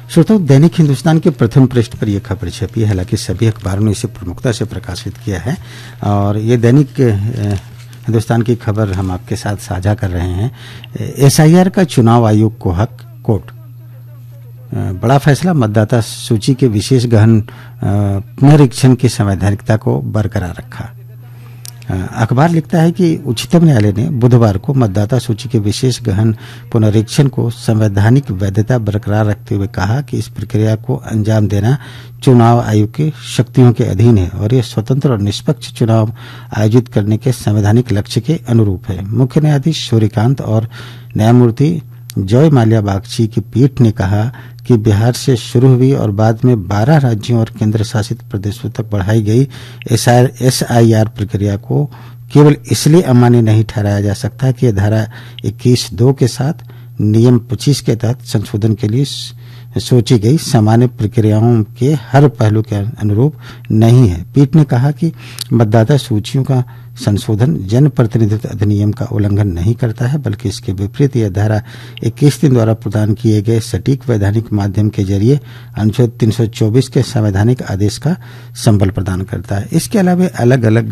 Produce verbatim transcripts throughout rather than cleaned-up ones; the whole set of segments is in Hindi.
श्रोताओं, दैनिक हिंदुस्तान के प्रथम पृष्ठ पर यह खबर छपी है। हालांकि सभी अखबारों ने इसे प्रमुखता से प्रकाशित किया है और ये दैनिक हिंदुस्तान की खबर हम आपके साथ साझा कर रहे हैं। एसआईआर का चुनाव आयोग को हक, कोर्ट बड़ा फैसला, मतदाता सूची के विशेष गहन पुनरीक्षण की संवैधानिकता को बरकरार रखा। अखबार लिखता है कि उच्चतम न्यायालय ने बुधवार को मतदाता सूची के विशेष गहन पुनरीक्षण को संवैधानिक वैधता बरकरार रखते हुए कहा कि इस प्रक्रिया को अंजाम देना चुनाव आयोग की शक्तियों के अधीन है और यह स्वतंत्र और निष्पक्ष चुनाव आयोजित करने के संवैधानिक लक्ष्य के अनुरूप है। मुख्य न्यायाधीश सूर्यकांत और न्यायमूर्ति जय माल्या बागची की पीठ ने कहा कि बिहार से शुरू हुई और बाद में बारह राज्यों और केंद्र शासित प्रदेशों तक बढ़ाई गई एसआईआर प्रक्रिया को केवल इसलिए अमान्य नहीं ठहराया जा सकता कि यह धारा इक्कीस दो के साथ नियम पच्चीस के तहत संशोधन के लिए सोची गई सामान्य प्रक्रियाओं के हर पहलू के अनुरूप नहीं है। पीठ ने कहा कि मतदाता सूचियों का संशोधन जन प्रतिनिधित्व अधिनियम का उल्लंघन नहीं करता है, बल्कि इसके विपरीत यह धारा इक्कीस दिन द्वारा प्रदान किए गए सटीक वैधानिक माध्यम के जरिए अनुच्छेद तीन सौ चौबीस के संवैधानिक आदेश का संबल प्रदान करता है। इसके अलावा अलग अलग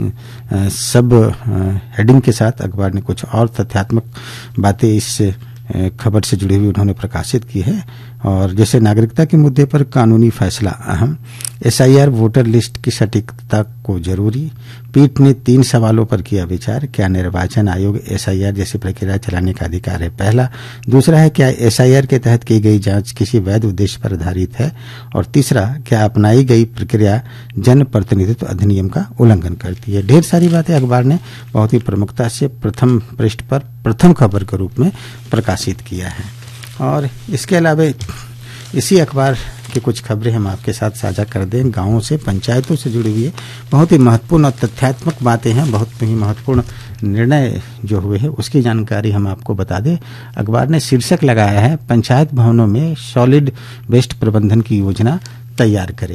सब हेडिंग के साथ अखबार ने कुछ और तथ्यात्मक बातें इस खबर से जुड़ी हुई उन्होंने प्रकाशित की है। और जैसे नागरिकता के मुद्दे पर कानूनी फैसला अहम, एसआईआर वोटर लिस्ट की सटीकता को जरूरी, पीठ ने तीन सवालों पर किया विचार। क्या निर्वाचन आयोग एसआईआर जैसी प्रक्रिया चलाने का अधिकार है? पहला। दूसरा है, क्या एसआईआर के तहत की गई जांच किसी वैध उद्देश्य पर आधारित है? और तीसरा, क्या अपनाई गई प्रक्रिया जन प्रतिनिधित्व अधिनियम का उल्लंघन करती है? ढेर सारी बातें अखबार ने बहुत ही प्रमुखता से प्रथम पृष्ठ पर प्रथम खबर के रूप में प्रकाशित किया है। और इसके अलावा इसी अखबार की कुछ खबरें हम आपके साथ साझा कर दें। गांवों से, पंचायतों से जुड़ी हुई है, बहुत ही महत्वपूर्ण और तथ्यात्मक बातें हैं, बहुत ही महत्वपूर्ण निर्णय जो हुए हैं उसकी जानकारी हम आपको बता दें। अखबार ने शीर्षक लगाया है, पंचायत भवनों में सॉलिड वेस्ट प्रबंधन की योजना तैयार करें।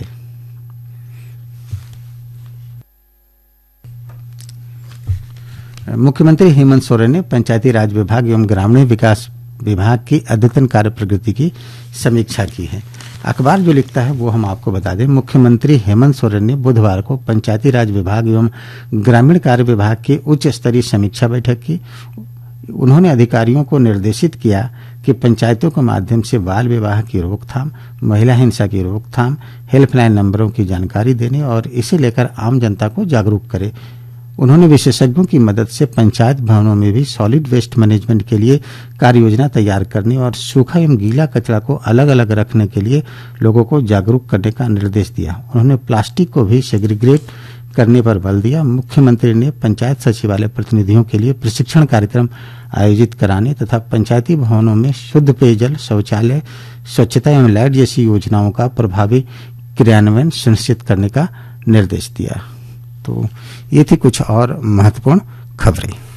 मुख्यमंत्री हेमंत सोरेन ने पंचायती राज विभाग एवं ग्रामीण विकास विभाग की अद्यतन कार्य प्रगति की समीक्षा की है। अखबार जो लिखता है वो हम आपको बता दें। मुख्यमंत्री हेमंत सोरेन ने बुधवार को पंचायती राज विभाग एवं ग्रामीण कार्य विभाग की उच्च स्तरीय समीक्षा बैठक की। उन्होंने अधिकारियों को निर्देशित किया कि पंचायतों के माध्यम से बाल विवाह की रोकथाम, महिला हिंसा की रोकथाम, हेल्पलाइन नंबरों की जानकारी देने और इसे लेकर आम जनता को जागरूक करे। उन्होंने विशेषज्ञों की मदद से पंचायत भवनों में भी सॉलिड वेस्ट मैनेजमेंट के लिए कार्य योजना तैयार करने और सूखा एवं गीला कचरा को अलग अलग रखने के लिए लोगों को जागरूक करने का निर्देश दिया। उन्होंने प्लास्टिक को भी सेग्रीगेट करने पर बल दिया। मुख्यमंत्री ने पंचायत सचिवालय प्रतिनिधियों के लिए प्रशिक्षण कार्यक्रम आयोजित कराने तथा पंचायती भवनों में शुद्ध पेयजल, शौचालय, स्वच्छता एवं लाइट जैसी योजनाओं का प्रभावी क्रियान्वयन सुनिश्चित करने का निर्देश दिया। तो ये थी कुछ और महत्वपूर्ण खबरें।